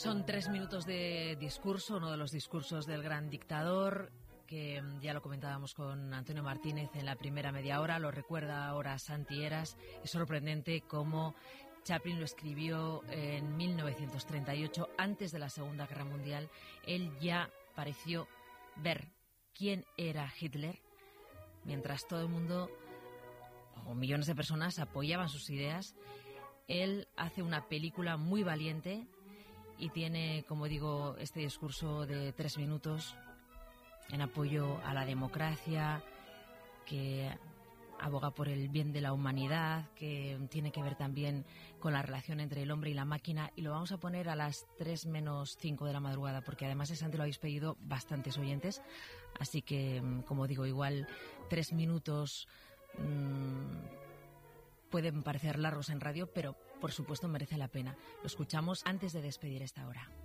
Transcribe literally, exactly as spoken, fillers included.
Son tres minutos de discurso, uno de los discursos del gran dictador, que ya lo comentábamos con Antonio Martínez en la primera media hora, lo recuerda ahora Santi Eras. Es sorprendente cómo Chaplin lo escribió en mil novecientos treinta y ocho, antes de la Segunda Guerra Mundial. Él ya pareció ver quién era Hitler, mientras todo el mundo, o millones de personas, apoyaban sus ideas. Él hace una película muy valiente y tiene, como digo, este discurso de tres minutos en apoyo a la democracia, que aboga por el bien de la humanidad, que tiene que ver también con la relación entre el hombre y la máquina, y lo vamos a poner a las tres menos cinco de la madrugada, porque además ese antes lo habéis pedido bastantes oyentes, así que, como digo, igual tres minutos mmm, pueden parecer largos en radio, pero por supuesto merece la pena. Lo escuchamos antes de despedir esta hora.